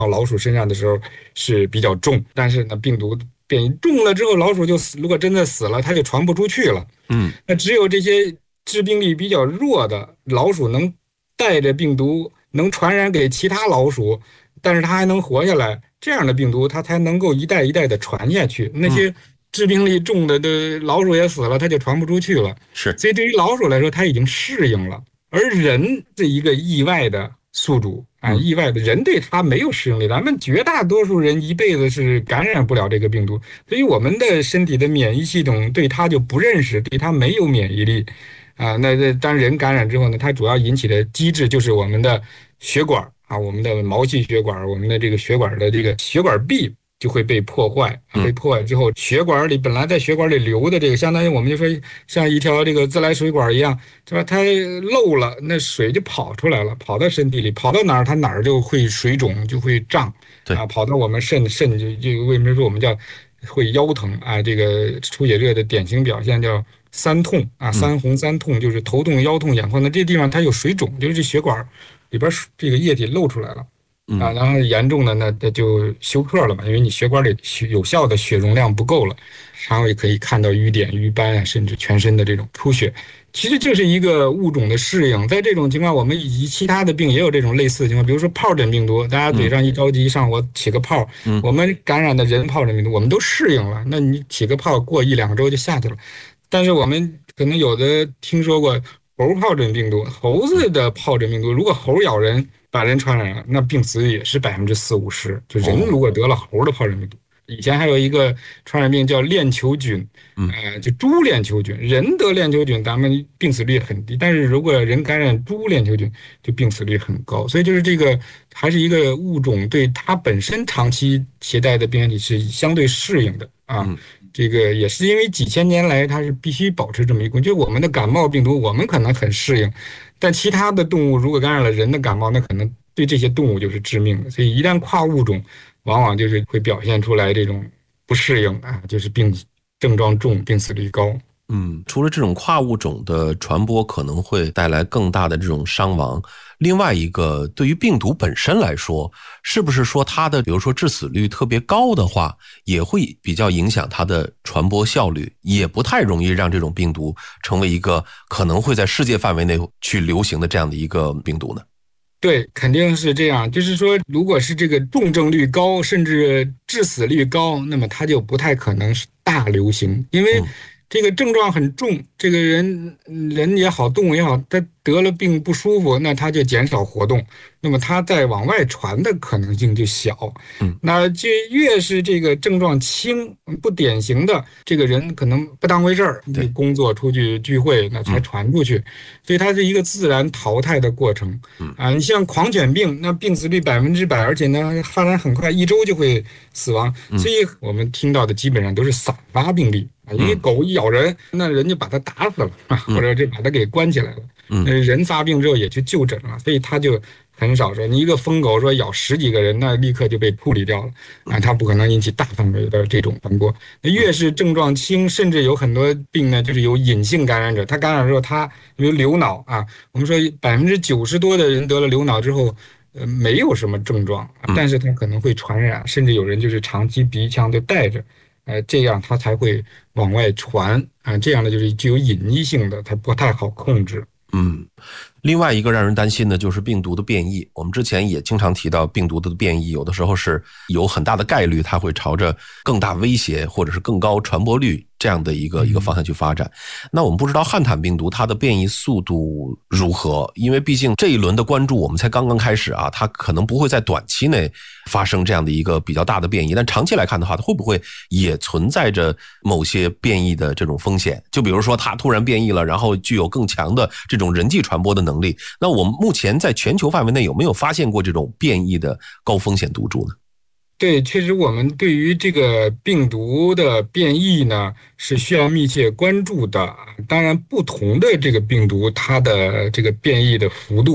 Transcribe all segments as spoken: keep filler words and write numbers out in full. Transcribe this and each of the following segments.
到老鼠身上的时候是比较重，但是呢，病毒变异重了之后，老鼠就死，如果真的死了，它就传不出去了。 嗯， 那只有这些致病力比较弱的老鼠能带着病毒，能传染给其他老鼠，但是它还能活下来，这样的病毒它才能够一代一代的传下去。那嗯， 些致病力重的的老鼠也死了，它就传不出去了。 是， 所以对于老鼠来说，它已经适应了。而人这一个意外的宿主啊， 嗯意外的人对它没有适应力，咱们绝大多数人一辈子是感染不了这个病毒，所以我们的身体的免疫系统对它就不认识，对它没有免疫力啊。那这当人感染之后呢，它主要引起的机制就是我们的血管啊，我们的毛细血管，我们的这个血管的这个血管壁就会被破坏啊，被嗯破坏之后，血管里本来在血管里流的这个，相当于我们就说像一条这个自来水管一样，是吧？它漏了，那水就跑出来了，跑到身体里，跑到哪儿它哪儿就会水肿，就会胀对， 啊，跑到我们肾，肾就就为什么说我们叫会腰疼啊？这个出血热的典型表现叫三痛啊， 嗯三红三痛，就是头痛、腰痛、眼眶。那这地方它有水肿，就是这血管里边这个液体漏出来了。啊， 嗯然后严重的那那就休克了嘛，因为你血管里血有效的血容量不够了，然后也可以看到瘀点、瘀斑啊，甚至全身的这种出血。其实这是一个物种的适应，在这种情况，我们以及其他的病也有这种类似的情况，比如说疱疹病毒，大家嘴嗯上一着急上火起个泡， 嗯我们感染的人疱疹病毒，我们都适应了，那你起个泡过一两个周就下去了。但是我们可能有的听说过猴疱疹病毒，猴子的疱疹病毒，如果猴咬人把人传染了，那病死率也是百分之四五十。就人如哦， 果得了猴的疱疹病毒，以前还有一个传染病叫链球菌， 嗯呃，就猪链球菌，人得链球菌，咱们病死率很低，但是如果人感染猪链球菌，就病死率很高。所以就是这个还是一个物种对它本身长期携带的病原体是相对适应的啊。 嗯这个也是因为几千年来它是必须保持这么一个，就我们的感冒病毒，我们可能很适应，但其他的动物如果感染了人的感冒，那可能对这些动物就是致命的。所以一旦跨物种，往往就是会表现出来这种不适应啊，就是病症状重，病死率高。 嗯，除了这种跨物种的传播可能会带来更大的这种伤亡，另外一个对于病毒本身来说，是不是说它的比如说致死率特别高的话，也会比较影响它的传播效率，也不太容易让这种病毒成为一个可能会在世界范围内去流行的这样的一个病毒呢？ 对，肯定是这样。就是说，如果是这个重症率高，甚至致死率高，那么它就不太可能是大流行，因为嗯， 这个症状很重，这个人人也好，动物也好，他得了病不舒服，那他就减少活动，那么他再往外传的可能性就小。 嗯那就越是这个症状轻、不典型的这个人，可能不当回事儿，就对， 工作出去聚会，那才嗯传出去。所以它是一个自然淘汰的过程。 嗯啊，你像狂犬病，那病死率百分之百，而且呢发展很快，一周就会死亡。 嗯所以我们听到的基本上都是散发病例啊，因为嗯狗一咬人，那人就把它打死了啊，或嗯者就把它给关起来了。 嗯呃，人发病之后也去就诊了，所以他就很少说你一个疯狗说咬十几个人，那立刻就被处理掉了啊，它不可能引起大范围的这种传播。那越是症状轻，甚至有很多病呢，就是有隐性感染者，他感染之后，他比如流脑啊，我们说百分之九十多的人得了流脑之后。呃，没有什么症状， 嗯。 但是他可能会传染，甚至有人就是长期鼻腔就带着，呃，这样他才会往外传啊，这样的就是具有隐匿性的，它不太好控制。 嗯，另外一个让人担心的就是病毒的变异。我们之前也经常提到，病毒的变异有的时候是有很大的概率，它会朝着更大威胁或者是更高传播率这样的一个一个方向去发展。那我们不知道汉坦病毒它的变异速度如何，因为毕竟这一轮的关注我们才刚刚开始啊，它可能不会在短期内发生这样的一个比较大的变异，但长期来看的话，它会不会也存在着某些变异的这种风险？就比如说它突然变异了，然后具有更强的这种人际传播的能力。那我们目前在全球范围内有没有发现过这种变异的高风险毒株呢？ 对，确实，我们对于这个病毒的变异呢，是需要密切关注的。当然，不同的这个病毒，它的这个变异的幅度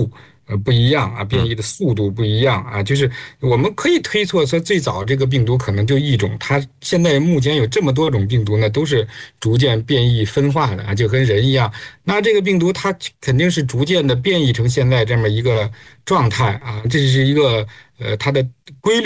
呃不一样啊，变嗯异的速度不一样啊，就是我们可以推测说，最早这个病毒可能就一种，它现在目前有这么多种病毒呢，都是逐渐变异分化的啊，就跟人一样。那这个病毒它肯定是逐渐的变异成现在这么一个状态啊，这是一个呃它的规律。